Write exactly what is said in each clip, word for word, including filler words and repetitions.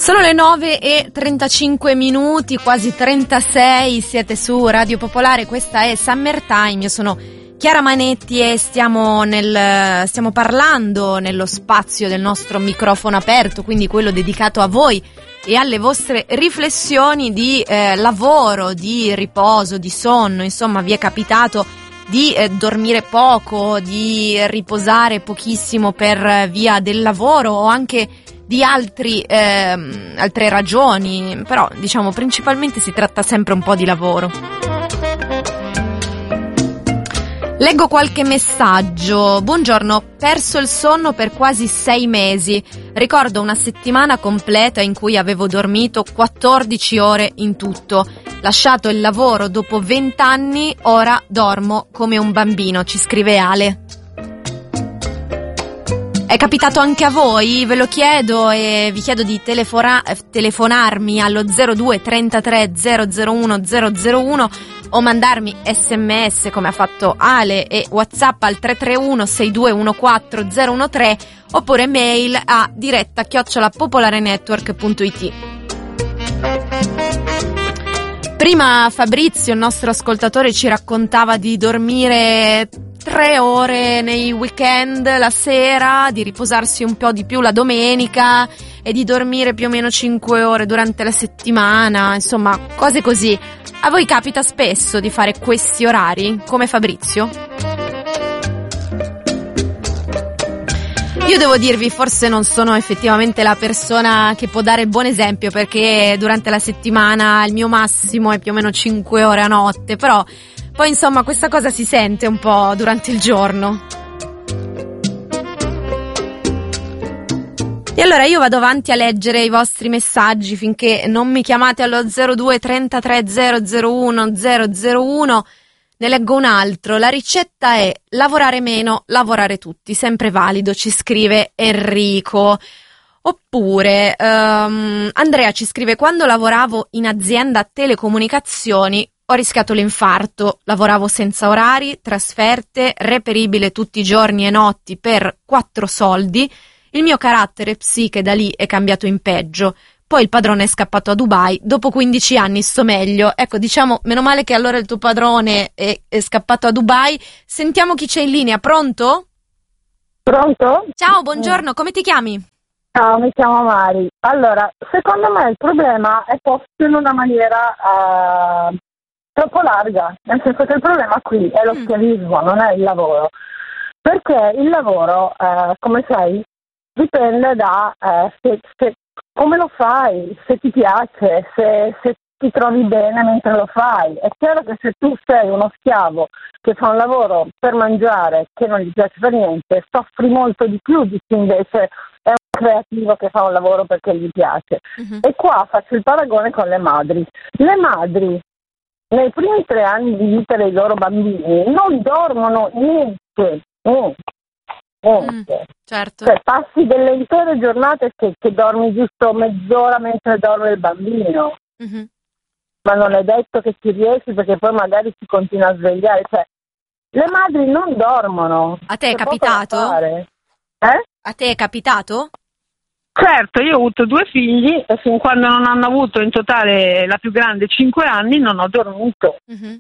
Sono le nove e trentacinque minuti, quasi trentasei, siete su Radio Popolare, questa è Summertime, io sono Chiara Manetti e stiamo, nel, stiamo parlando nello spazio del nostro microfono aperto, quindi quello dedicato a voi e alle vostre riflessioni di eh, lavoro, di riposo, di sonno, insomma vi è capitato di eh, dormire poco, di riposare pochissimo per via del lavoro o anche di altri, ehm, altre ragioni, però diciamo principalmente si tratta sempre un po' di lavoro. Leggo qualche messaggio. Buongiorno, perso il sonno per quasi sei mesi. Ricordo una settimana completa in cui avevo dormito quattordici ore in tutto. Lasciato il lavoro dopo venti anni, ora dormo come un bambino, ci scrive Ale. È capitato anche a voi? Ve lo chiedo e vi chiedo di telefona- telefonarmi allo zero due trentatré zero zero uno zero zero uno o mandarmi sms come ha fatto Ale e WhatsApp al tre tre uno sei due uno quattro zero uno tre oppure mail a diretta chiocciola popolarenetwork punto it. Prima Fabrizio, il nostro ascoltatore, ci raccontava di dormire tre ore nei weekend la sera, di riposarsi un po' di più la domenica e di dormire più o meno cinque ore durante la settimana, insomma cose così. A voi capita spesso di fare questi orari, come Fabrizio? Io devo dirvi, forse non sono effettivamente la persona che può dare il buon esempio, perché durante la settimana il mio massimo è più o meno cinque ore a notte, però poi insomma questa cosa si sente un po' durante il giorno. E allora io vado avanti a leggere i vostri messaggi finché non mi chiamate allo zero due trentatré zero zero uno zero zero uno. Ne leggo un altro. La ricetta è lavorare meno, lavorare tutti, sempre valido, ci scrive Enrico. Oppure um, Andrea ci scrive: quando lavoravo in azienda telecomunicazioni ho rischiato l'infarto, lavoravo senza orari, trasferte, reperibile tutti i giorni e notti per quattro soldi. Il mio carattere e psiche da lì è cambiato in peggio. Poi il padrone è scappato a Dubai, dopo quindici anni sto meglio. Ecco, diciamo, meno male che allora il tuo padrone è, è scappato a Dubai. Sentiamo chi c'è in linea, pronto? Pronto? Ciao, buongiorno, come ti chiami? Ciao, mi chiamo Mari. Allora, secondo me il problema è posto in una maniera uh, troppo larga, nel senso che il problema qui è lo schiavismo, mm. non è il lavoro. Perché il lavoro, uh, come sai, dipende da uh, se, se, come lo fai, se ti piace, se, se ti trovi bene mentre lo fai. È chiaro che se tu sei uno schiavo che fa un lavoro per mangiare che non gli piace per niente, soffri molto di più di chi invece è un creativo che fa un lavoro perché gli piace. Uh-huh. E qua faccio il paragone con le madri. Le madri nei primi tre anni di vita dei loro bambini non dormono niente, niente. Mm, certo. Cioè, passi delle intere giornate che, che dormi giusto mezz'ora mentre dorme il bambino, mm-hmm. ma non è detto che ci riesci perché poi magari si continua a svegliare. Cioè, le madri non dormono. A te è capitato? Eh? A te è capitato? Certo, io ho avuto due figli e fin quando non hanno avuto in totale la più grande cinque anni non ho dormito. Mm-hmm.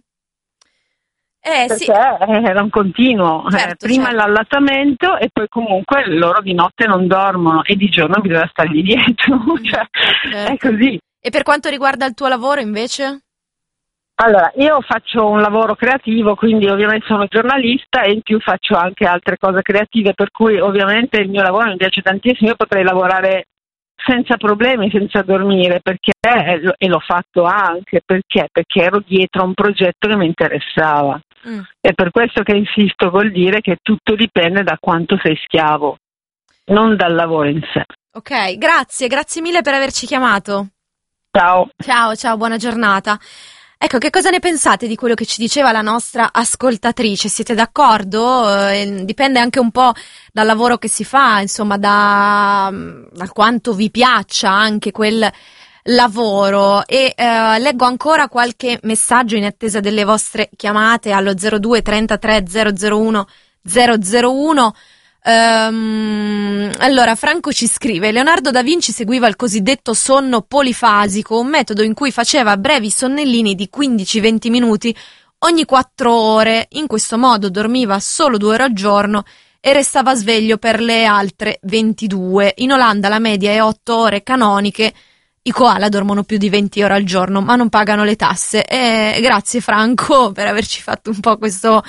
Eh, perché sì. era un continuo, certo, eh, prima certo. l'allattamento e poi comunque loro di notte non dormono e di giorno bisogna stargli dietro, cioè, certo. È così. E per quanto riguarda il tuo lavoro invece? Allora, io faccio un lavoro creativo, quindi ovviamente sono giornalista e in più faccio anche altre cose creative, per cui ovviamente il mio lavoro mi piace tantissimo, io potrei lavorare senza problemi, senza dormire, perché e l'ho fatto anche perché perché ero dietro a un progetto che mi interessava. Mm. È per questo che insisto col dire che tutto dipende da quanto sei schiavo, non dal lavoro in sé. Ok, grazie, grazie mille per averci chiamato. Ciao. Ciao, ciao, buona giornata. Ecco, che cosa ne pensate di quello che ci diceva la nostra ascoltatrice? Siete d'accordo? Eh, dipende anche un po' dal lavoro che si fa, insomma, da, da quanto vi piaccia anche quel lavoro. E eh, leggo ancora qualche messaggio in attesa delle vostre chiamate allo zero due trentatré zero zero uno zero zero uno. Um, allora, Franco ci scrive: Leonardo da Vinci seguiva il cosiddetto sonno polifasico, un metodo in cui faceva brevi sonnellini di quindici venti minuti ogni quattro ore. In questo modo dormiva solo due ore al giorno e restava sveglio per le altre ventidue. In Olanda la media è otto ore canoniche. I koala dormono più di venti ore al giorno, ma non pagano le tasse. E grazie Franco per averci fatto un po' questo,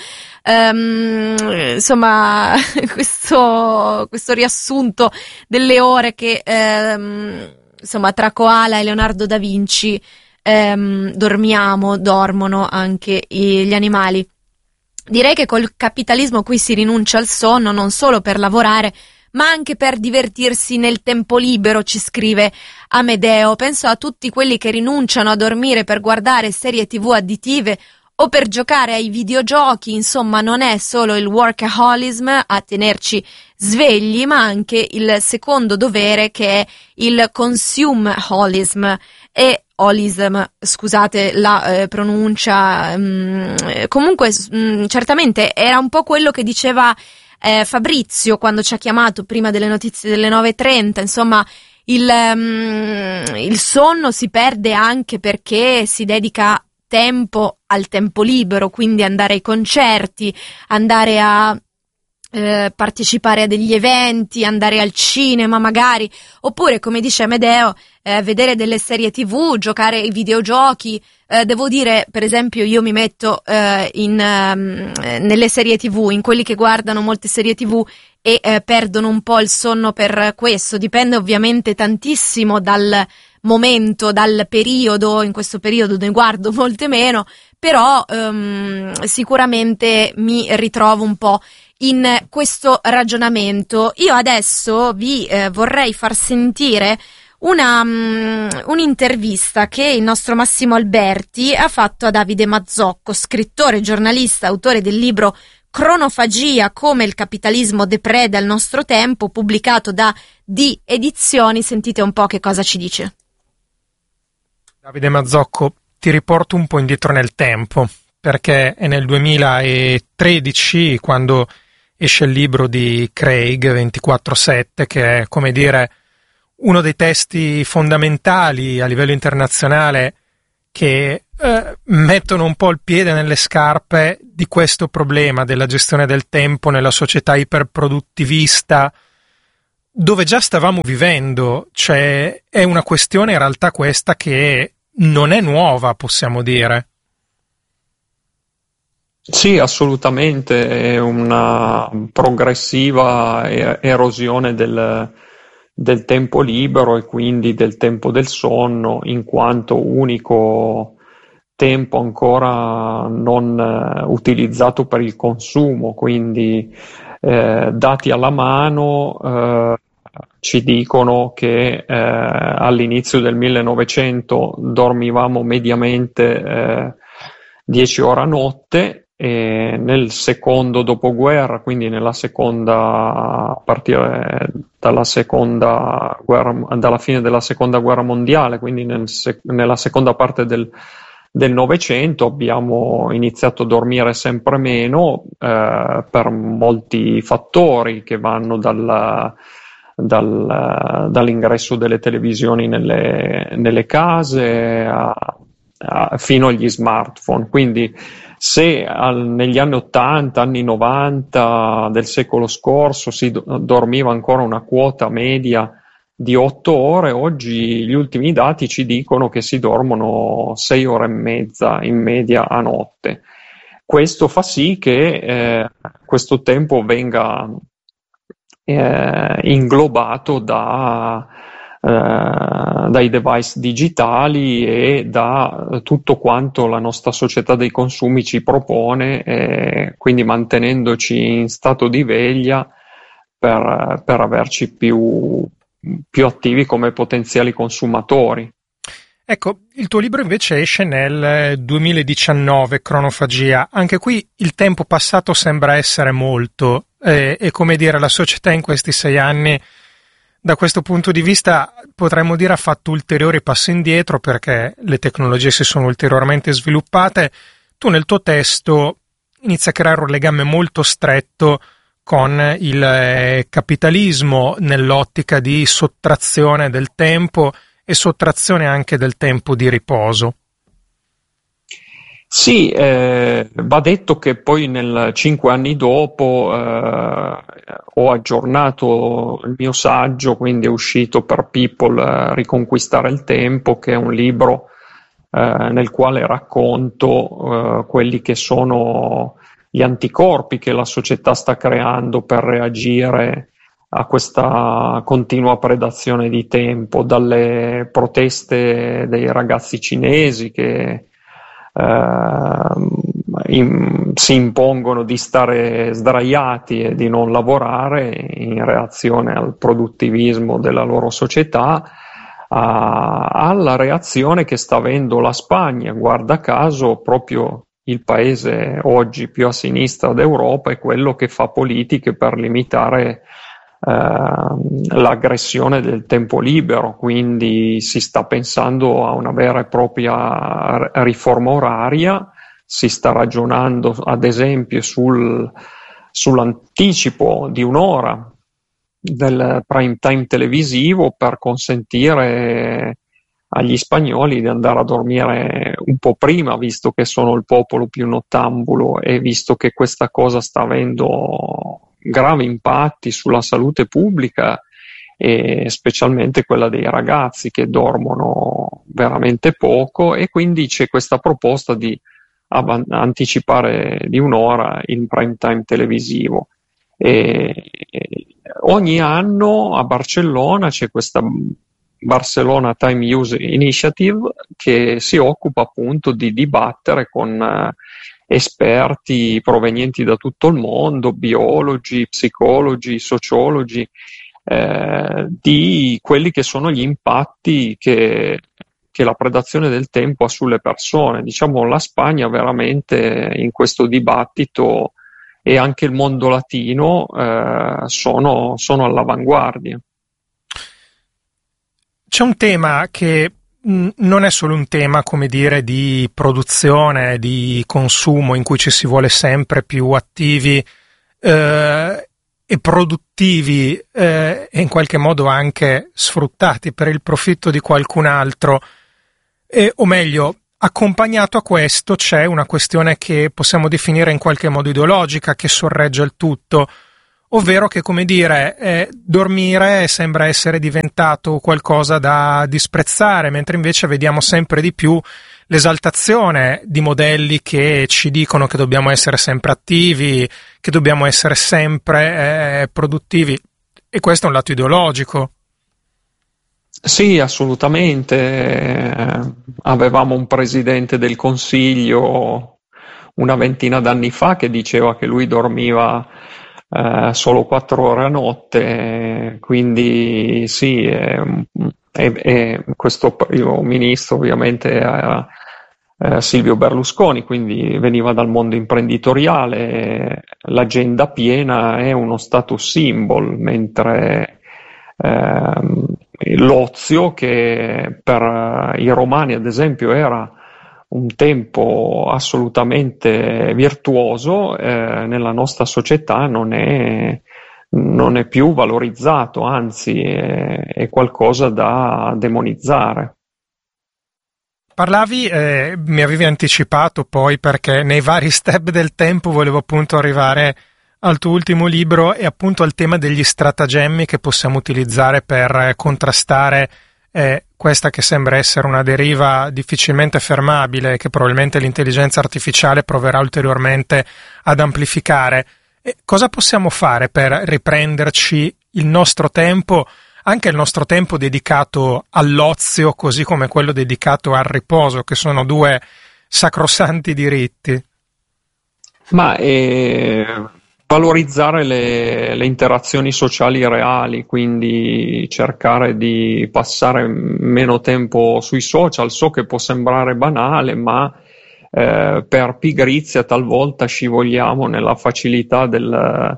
um, insomma, questo, questo riassunto delle ore che, um, insomma, tra koala e Leonardo da Vinci um, dormiamo, dormono anche gli animali. Direi che col capitalismo qui si rinuncia al sonno non solo per lavorare, ma anche per divertirsi nel tempo libero, ci scrive Amedeo. Penso a tutti quelli che rinunciano a dormire per guardare serie tivù additive o per giocare ai videogiochi. Insomma, non è solo il workaholism a tenerci svegli, ma anche il secondo dovere, che è il consumeholism. E holism, scusate la eh, pronuncia, mh, comunque mh, certamente era un po' quello che diceva Eh, Fabrizio quando ci ha chiamato prima delle notizie delle nove e trenta. Insomma, il, um, il sonno si perde anche perché si dedica tempo al tempo libero, quindi andare ai concerti, andare a eh, partecipare a degli eventi, andare al cinema magari, oppure, come dice Amedeo, eh, vedere delle serie tivù, giocare ai videogiochi. Eh, devo dire, per esempio, io mi metto eh, in, um, nelle serie tivù, in quelli che guardano molte serie tivù e eh, perdono un po' il sonno per questo. Dipende ovviamente tantissimo dal momento, dal periodo. In questo periodo ne guardo molte meno, però um, sicuramente mi ritrovo un po' in questo ragionamento. Io adesso vi eh, vorrei far sentire una um, un'intervista che il nostro Massimo Alberti ha fatto a Davide Mazzocco, scrittore, giornalista, autore del libro Cronofagia, come il capitalismo depreda il nostro tempo, pubblicato da D Edizioni. Sentite un po' che cosa ci dice. Davide Mazzocco, ti riporto un po' indietro nel tempo, perché è nel duemilatredici quando esce il libro di Craig ventiquattro sette, che è, come dire, uno dei testi fondamentali a livello internazionale che eh, mettono un po' il piede nelle scarpe di questo problema della gestione del tempo nella società iperproduttivista, dove già stavamo vivendo. Cioè, è una questione in realtà questa che non è nuova, possiamo dire. Sì, assolutamente, è una progressiva erosione del, del tempo libero e quindi del tempo del sonno, in quanto unico tempo ancora non eh, utilizzato per il consumo. Quindi eh, dati alla mano eh, ci dicono che eh, all'inizio del millenovecento dormivamo mediamente eh, dieci ore a notte, e nel secondo dopoguerra, quindi nella seconda, a partire dalla seconda guerra, dalla fine della seconda guerra mondiale, quindi nel sec- nella seconda parte del del Novecento, abbiamo iniziato a dormire sempre meno eh, per molti fattori che vanno dal, dal, dall'ingresso delle televisioni nelle, nelle case a, a, fino agli smartphone. Quindi se al, negli anni ottanta, anni novanta del secolo scorso si do, dormiva ancora una quota media di otto ore, oggi gli ultimi dati ci dicono che si dormono sei ore e mezza in media a notte. Questo fa sì che eh, questo tempo venga eh, inglobato da, eh, dai device digitali e da tutto quanto la nostra società dei consumi ci propone, eh, quindi mantenendoci in stato di veglia per, per averci più più attivi come potenziali consumatori. Ecco, il tuo libro invece esce nel duemiladiciannove, Cronofagia. Anche qui il tempo passato sembra essere molto eh, e come dire, la società in questi sei anni da questo punto di vista potremmo dire ha fatto ulteriori passi indietro, perché le tecnologie si sono ulteriormente sviluppate. Tu nel tuo testo inizi a creare un legame molto stretto con il eh, capitalismo nell'ottica di sottrazione del tempo e sottrazione anche del tempo di riposo. Sì, eh, va detto che poi nel cinque anni dopo eh, ho aggiornato il mio saggio, quindi è uscito per People eh, Riconquistare il tempo, che è un libro eh, nel quale racconto eh, quelli che sono gli anticorpi che la società sta creando per reagire a questa continua predazione di tempo, dalle proteste dei ragazzi cinesi che Uh, in, si impongono di stare sdraiati e di non lavorare in reazione al produttivismo della loro società, uh, alla reazione che sta avendo la Spagna. Guarda caso, proprio il paese oggi più a sinistra d'Europa è quello che fa politiche per limitare Uh, l'aggressione del tempo libero, quindi si sta pensando a una vera e propria riforma oraria, si sta ragionando ad esempio sul, sull'anticipo di un'ora del prime time televisivo per consentire agli spagnoli di andare a dormire un po' prima, visto che sono il popolo più nottambulo e visto che questa cosa sta avendo gravi impatti sulla salute pubblica e specialmente quella dei ragazzi che dormono veramente poco, e quindi c'è questa proposta di av- anticipare di un'ora il prime time televisivo. E, e ogni anno a Barcellona c'è questa Barcelona Time Use Initiative che si occupa appunto di dibattere con uh, esperti provenienti da tutto il mondo, biologi, psicologi, sociologi, eh, di quelli che sono gli impatti che, che la predazione del tempo ha sulle persone. Diciamo, la Spagna veramente in questo dibattito e anche il mondo latino eh, sono, sono all'avanguardia. C'è un tema che non è solo un tema, come dire, di produzione, di consumo, in cui ci si vuole sempre più attivi eh, e produttivi eh, e in qualche modo anche sfruttati per il profitto di qualcun altro, e, o meglio, accompagnato a questo c'è una questione che possiamo definire in qualche modo ideologica, che sorregge il tutto, ovvero che, come dire, eh, dormire sembra essere diventato qualcosa da disprezzare, mentre invece vediamo sempre di più l'esaltazione di modelli che ci dicono che dobbiamo essere sempre attivi, che dobbiamo essere sempre eh, produttivi, e questo è un lato ideologico. Sì, assolutamente. Avevamo un presidente del Consiglio una ventina d'anni fa che diceva che lui dormiva Uh, solo quattro ore a notte, quindi sì, è, è, è questo primo ministro ovviamente era uh, Silvio Berlusconi, quindi veniva dal mondo imprenditoriale, l'agenda piena è uno status symbol, mentre uh, l'ozio, che per i romani ad esempio era un tempo assolutamente virtuoso, eh, nella nostra società non è, non è più valorizzato, anzi è, è qualcosa da demonizzare. Parlavi, eh, mi avevi anticipato poi, perché nei vari step del tempo volevo appunto arrivare al tuo ultimo libro e appunto al tema degli stratagemmi che possiamo utilizzare per contrastare eh, questa che sembra essere una deriva difficilmente fermabile, che probabilmente l'intelligenza artificiale proverà ulteriormente ad amplificare. E cosa possiamo fare per riprenderci il nostro tempo, anche il nostro tempo dedicato all'ozio, così come quello dedicato al riposo, che sono due sacrosanti diritti? Ma eh, valorizzare le, le interazioni sociali reali, quindi cercare di passare meno tempo sui social. So che può sembrare banale, ma eh, per pigrizia talvolta scivoliamo nella facilità del,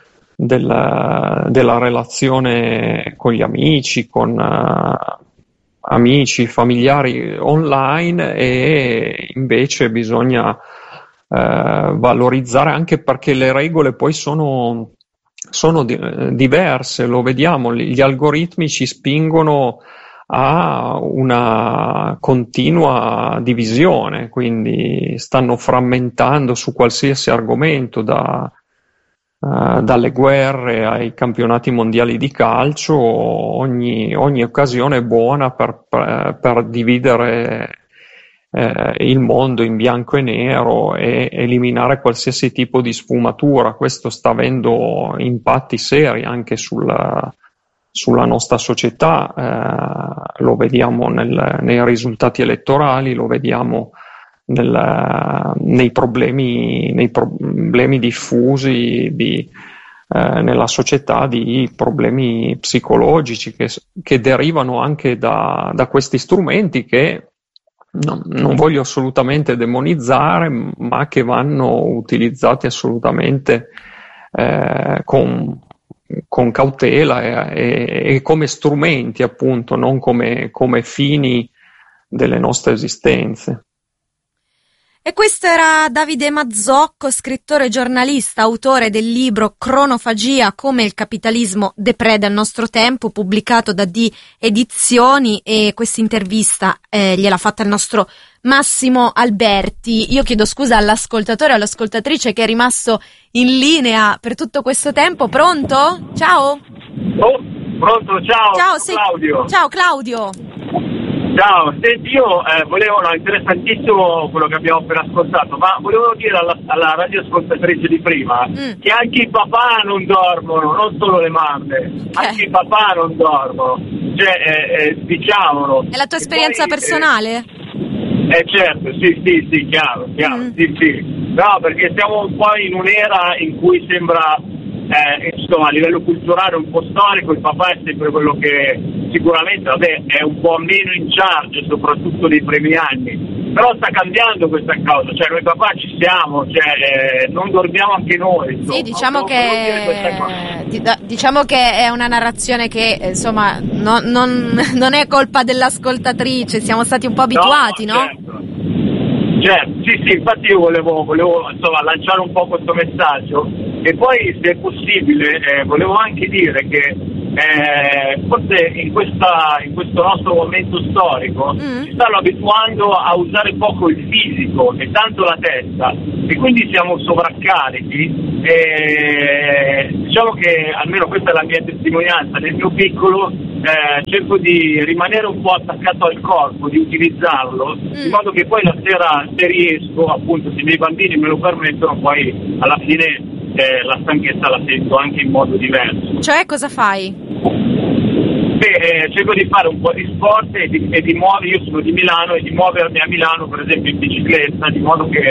del, della relazione con gli amici, con uh, amici, familiari online, e invece bisogna Uh, valorizzare, anche perché le regole poi sono sono di, diverse, lo vediamo, gli algoritmi ci spingono a una continua divisione, quindi stanno frammentando su qualsiasi argomento, da, uh, dalle guerre ai campionati mondiali di calcio. Ogni, ogni occasione è buona per, per, per dividere eh, il mondo in bianco e nero e eliminare qualsiasi tipo di sfumatura. Questo sta avendo impatti seri anche sulla sulla nostra società, eh, lo vediamo nel, nei risultati elettorali, lo vediamo nel, nei, problemi, nei problemi diffusi di, eh, nella società, di problemi psicologici che, che derivano anche da, da questi strumenti che no, non voglio assolutamente demonizzare, ma che vanno utilizzati assolutamente eh, con con cautela e, e, e come strumenti, appunto, non come, come fini delle nostre esistenze. E questo era Davide Mazzocco, scrittore, giornalista, autore del libro Cronofagia, come il capitalismo depreda il nostro tempo, pubblicato da D Edizioni, e questa intervista eh, gliel'ha fatta il nostro Massimo Alberti. Io chiedo scusa all'ascoltatore e all'ascoltatrice che è rimasto in linea per tutto questo tempo. Pronto? Ciao? Oh, pronto, ciao, ciao sei... Claudio. Ciao Claudio. Ciao, senti, io eh, volevo, no, interessantissimo quello che abbiamo appena ascoltato, ma volevo dire alla, alla radioascoltatrice di prima mm. che anche i papà non dormono, non solo le mamme, okay. Anche i papà non dormono, cioè eh, eh, diciamolo. È la tua esperienza poi, personale? Eh, eh certo, sì, sì, sì, chiaro, chiaro, mm. sì, sì. No, perché siamo un po' in un'era in cui sembra, eh, insomma, a livello culturale, un po' storico, il papà è sempre quello che sicuramente, vabbè, è un po' meno in charge, soprattutto nei primi anni, però sta cambiando questa cosa, cioè noi papà ci siamo, cioè eh, non dormiamo anche noi. Insomma. Sì, diciamo che diciamo che è una narrazione che insomma no, non, non è colpa dell'ascoltatrice, siamo stati un po' abituati, no? no? Certo. Certo, sì, sì, infatti io volevo, volevo insomma, lanciare un po' questo messaggio e poi, se è possibile, eh, volevo anche dire che eh, forse in, questa, in questo nostro momento storico mm. ci stanno abituando a usare poco il fisico e tanto la testa, e quindi siamo sovraccarichi. E diciamo che, almeno questa è la mia testimonianza, nel mio piccolo eh, cerco di rimanere un po' attaccato al corpo, di utilizzarlo, mm. in modo che poi la sera, se riesco, appunto, se i miei bambini me lo permettono, poi alla fine eh, la stanchezza la sento anche in modo diverso. Cioè, cosa fai? Beh, eh, cerco di fare un po' di sport e di, e di muovere, io sono di Milano, e di muovermi a Milano, per esempio, in bicicletta, di modo che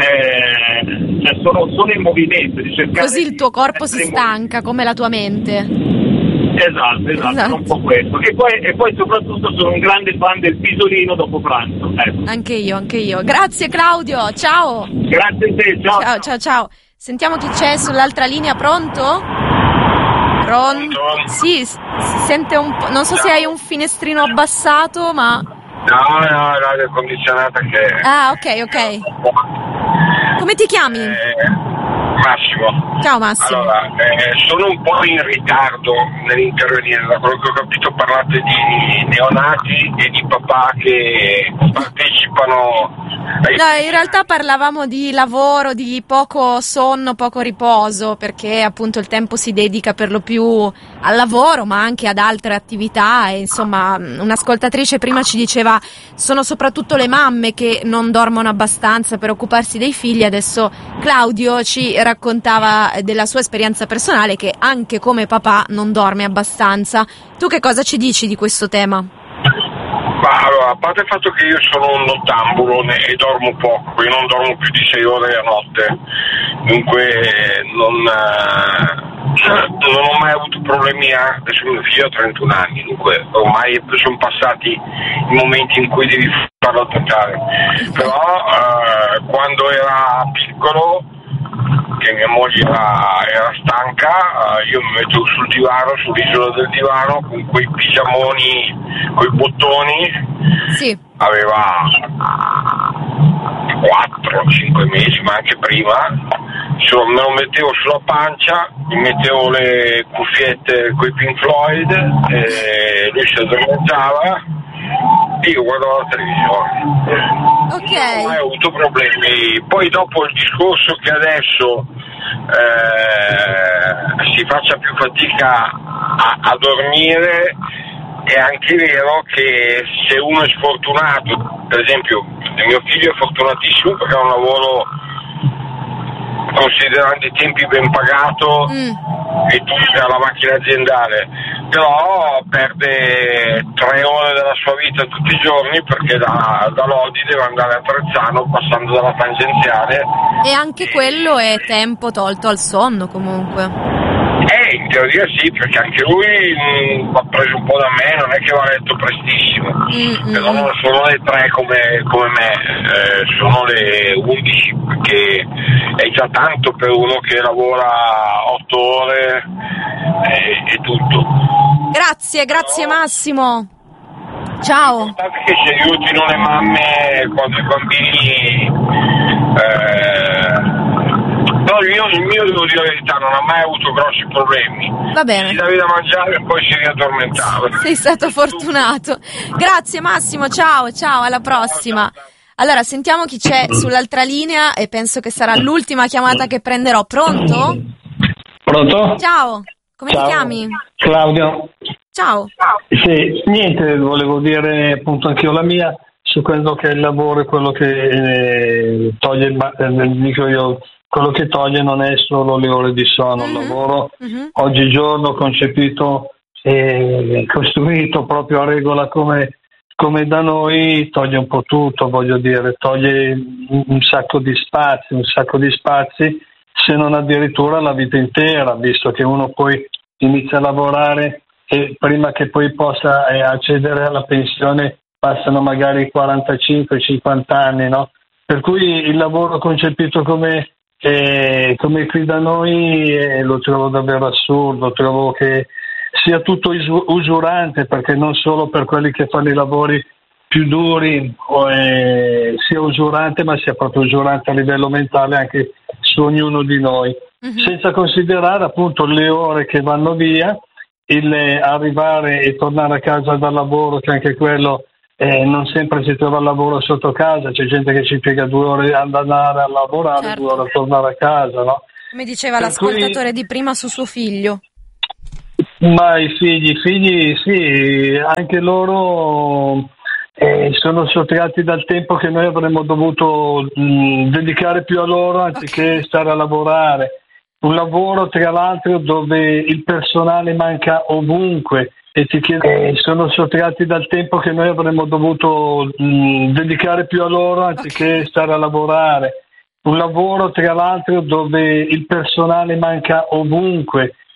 eh, cioè sono, sono in movimento. Di Così il tuo corpo si stanca, come la tua mente. Esatto, esatto, esatto. Un po' questo. E poi, e poi soprattutto sono un grande fan del pisolino dopo pranzo. Ecco. Anche io, anche io. Grazie Claudio, ciao. Grazie a te, ciao. Ciao, ciao, ciao. Sentiamo chi c'è sull'altra linea, pronto? Pronto? Sì, si sente un po', non so ciao. Se hai un finestrino abbassato, ma... No, no, l'aria condizionata che... Ah, ok, ok. Come ti chiami? Eh... Massimo. Ciao Massimo. Allora, eh, sono un po' in ritardo nell'intervenire, da quello che ho capito parlate di neonati e di papà che partecipano ai... No, in realtà parlavamo di lavoro, di poco sonno, poco riposo, perché appunto il tempo si dedica per lo più al lavoro, ma anche ad altre attività, e insomma un'ascoltatrice prima ci diceva sono soprattutto le mamme che non dormono abbastanza per occuparsi dei figli. Adesso Claudio ci raccontava della sua esperienza personale, che anche come papà non dorme abbastanza. Tu che cosa ci dici di questo tema? Ma allora, a parte il fatto che io sono un nottambulo e dormo poco, io non dormo più di sei ore a notte, dunque non, non ho mai avuto problemi. A, adesso mio figlio ha trentuno anni, dunque ormai sono passati i momenti in cui devi farlo attaccare, però eh, quando era piccolo, che mia moglie era, era stanca, uh, io mi mettevo sul divano, sull'isola del divano, con quei pigiamoni, coi bottoni. Sì. Aveva quattro cinque mesi, ma anche prima, me lo mettevo sulla pancia, mi mettevo le cuffiette con i Pink Floyd, e lui si addormentava, io guardavo la televisione. Ok. Non ho mai avuto problemi. Poi dopo il discorso che adesso eh, si faccia più fatica a, a dormire, è anche vero che se uno è sfortunato, per esempio mio figlio è fortunatissimo perché ha un lavoro, considerando i tempi, ben pagato, mm. e tutto, alla macchina aziendale, però perde tre ore della sua vita tutti i giorni perché da, da Lodi deve andare a Trezzano passando dalla tangenziale. E anche e... quello è tempo tolto al sonno comunque. Eh, in teoria sì, perché anche lui mh, va preso un po' da me, non è che va a letto prestissimo, mm-hmm. però non sono le tre come, come me, eh, sono le undici, che è già tanto per uno che lavora otto ore e, e tutto. Grazie, grazie però, Massimo. Ciao. L'importante è che si aiutino le mamme quando i bambini... Eh, No, il mio, il mio, devo dire la verità, non ha mai avuto grossi problemi. Va bene. Si davi da mangiare e poi si riaddormentava. Sei stato fortunato. Grazie Massimo, ciao, ciao, alla prossima. Allora, sentiamo chi c'è sull'altra linea e penso che sarà l'ultima chiamata che prenderò. Pronto? Pronto? Ciao, come ciao. ti chiami? Claudio. Ciao. Sì, niente, volevo dire appunto anch'io la mia su quello che è il lavoro e quello che eh, toglie il, eh, dico io, quello che toglie non è solo le ore di sonno, il mm-hmm. lavoro mm-hmm. oggigiorno concepito e costruito proprio a regola come, come da noi toglie un po' tutto, voglio dire, toglie un, un sacco di spazi, un sacco di spazi, se non addirittura la vita intera, visto che uno poi inizia a lavorare e prima che poi possa eh, accedere alla pensione passano magari quarantacinque cinquanta anni, no? Per cui il lavoro concepito come E come qui da noi eh, lo trovo davvero assurdo, trovo che sia tutto usurante, perché non solo per quelli che fanno i lavori più duri eh, sia usurante, ma sia proprio usurante a livello mentale anche su ognuno di noi, mm-hmm. senza considerare appunto le ore che vanno via, il arrivare e tornare a casa dal lavoro, che anche quello Eh, non sempre si trova il lavoro sotto casa, c'è gente che ci piega due ore ad andare a lavorare, certo. due ore a tornare a casa, no? Come diceva per l'ascoltatore cui... di prima su suo figlio. Ma i figli, i figli sì, anche loro eh, sono sottratti dal tempo che noi avremmo dovuto mh, dedicare più a loro anziché okay. stare a lavorare. Un lavoro tra l'altro dove il personale manca ovunque, e ti chiedo, eh, sono sottratti dal tempo che noi avremmo dovuto mh, dedicare più a loro anziché okay. stare a lavorare. Un lavoro tra l'altro dove il personale manca ovunque